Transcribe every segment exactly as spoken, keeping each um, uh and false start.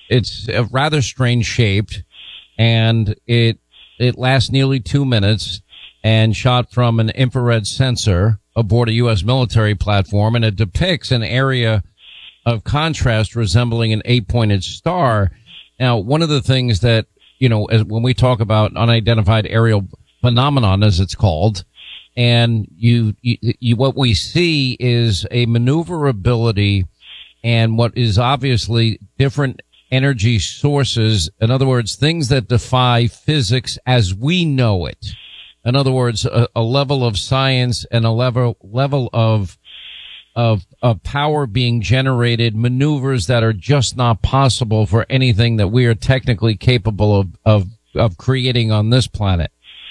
it's a rather strange shaped, and it it lasts nearly two minutes and shot from an infrared sensor aboard a U S military platform, and it depicts an area of contrast resembling an eight-pointed star. Now, one of the things that, you know, as when we talk about unidentified aerial phenomenon, as it's called, and you, you, you what we see is a maneuverability and what is obviously different energy sources. In other words, things that defy physics as we know it. In other words, a, a level of science and a level level of of of power being generated, maneuvers that are just not possible for anything that we are technically capable of of, of creating on this planet.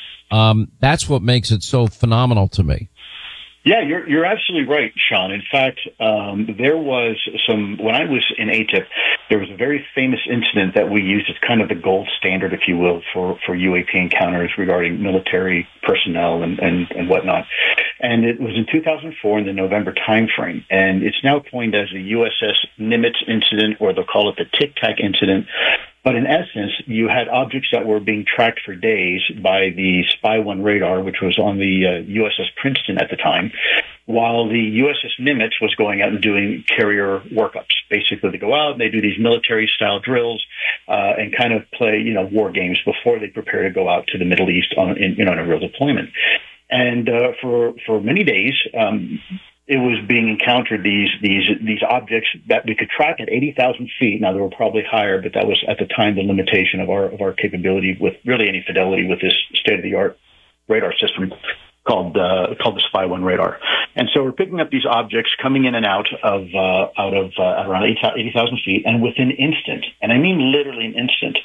Um, that's what makes it so phenomenal to me. Yeah, you're you're absolutely right, Sean. In fact, um, there was some, when I was in A T I P, there was a very famous incident that we used as kind of the gold standard, if you will, for, for U A P encounters regarding military personnel and, and, and whatnot. And it was in two thousand four in the November timeframe. And it's now coined as the U S S Nimitz incident, or they'll call it the Tic Tac incident. But in essence, you had objects that were being tracked for days by the Spy one radar, which was on the uh, U S S Princeton at the time, while the U S S Nimitz was going out and doing carrier workups. Basically, they go out and they do these military-style drills uh, and kind of play, you know, war games before they prepare to go out to the Middle East on, in, you know, in a real deployment. And uh, for for many days, um, it was being encountered, these these these objects that we could track at eighty thousand feet. Now, they were probably higher, but that was at the time the limitation of our of our capability with really any fidelity with this state-of-the-art radar system called uh, called the Spy one radar. And so we're picking up these objects coming in and out of uh, out of uh, around eighty thousand feet, and within an instant, and I mean literally an instant,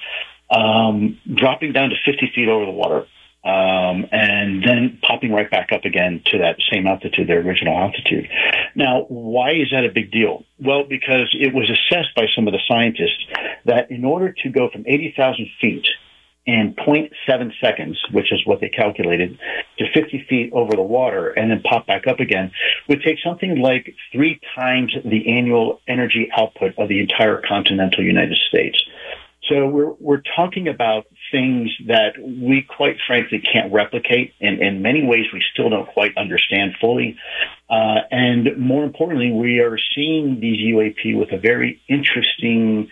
um, dropping down to fifty feet over the water. Um, and then popping right back up again to that same altitude, their original altitude. Now, why is that a big deal? Well, because it was assessed by some of the scientists that in order to go from eighty thousand feet in zero point seven seconds, which is what they calculated, to fifty feet over the water and then pop back up again, would take something like three times the annual energy output of the entire continental United States. So we're we're talking about things that we quite frankly can't replicate. In, in many ways, we still don't quite understand fully. Uh, and more importantly, we are seeing these U A P with a very interesting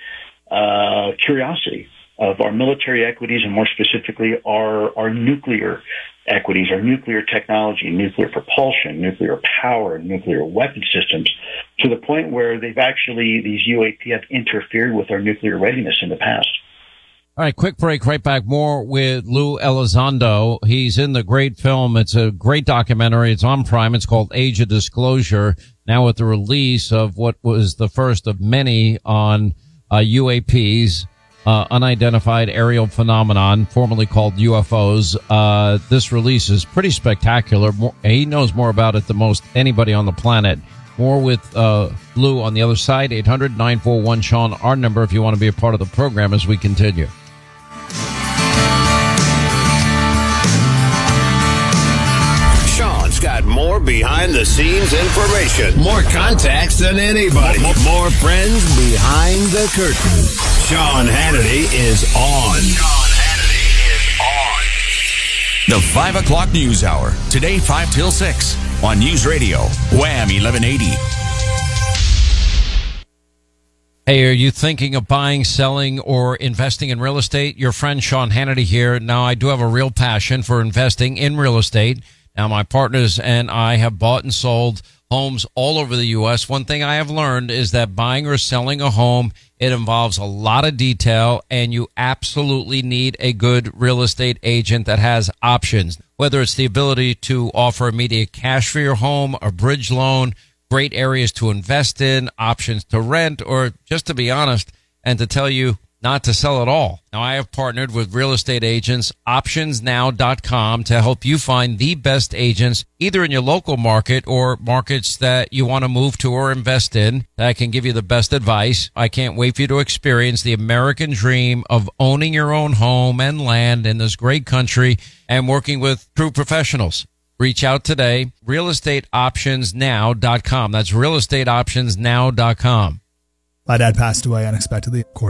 uh, curiosity of our military equities, and more specifically, our, our nuclear equities, our nuclear technology, nuclear propulsion, nuclear power, nuclear weapon systems, to the point where they've actually, these U A P have interfered with our nuclear readiness in the past. All right, quick break, right back. More with Lou Elizondo. He's in the great film. It's a great documentary. It's on Prime. It's called Age of Disclosure. Now with the release of what was the first of many on uh, U A Ps, uh, unidentified aerial phenomenon, formerly called U F Os. Uh, this release is pretty spectacular. More, he knows more about it than most anybody on the planet. More with uh, Lou on the other side. eight hundred nine four one Sean, our number if you want to be a part of the program as we continue. Sean's got more behind-the-scenes information, more contacts than anybody, more friends behind the curtain. Sean Hannity is on. Sean Hannity is on. The five o'clock News Hour. Today, five till six on News Radio, Wham eleven eighty. Hey, are you thinking of buying, selling, or investing in real estate? Your friend Sean Hannity here. Now, I do have a real passion for investing in real estate. Now, my partners and I have bought and sold homes all over the U S. One thing I have learned is that buying or selling a home, it involves a lot of detail, and you absolutely need a good real estate agent that has options. Whether it's the ability to offer immediate cash for your home, a bridge loan, great areas to invest in, options to rent, or just to be honest and to tell you not to sell at all. Now, I have partnered with real estate agents, options now dot com, to help you find the best agents either in your local market or markets that you want to move to or invest in that can give you the best advice. I can't wait for you to experience the American dream of owning your own home and land in this great country and working with true professionals. Reach out today, real estate options now dot com. That's real estate options now dot com. My dad passed away unexpectedly. Of course,